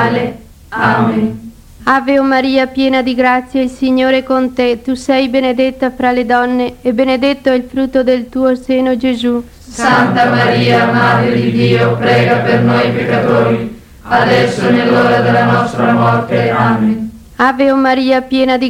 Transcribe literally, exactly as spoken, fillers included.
male. Amen. Ave o Maria, piena di grazia, il Signore è con te. Tu sei benedetta fra le donne e benedetto è il frutto del tuo seno, Gesù. Santa Maria, Madre di Dio, prega per noi peccatori, adesso è l'ora della nostra morte. Amen. Ave o Maria, piena di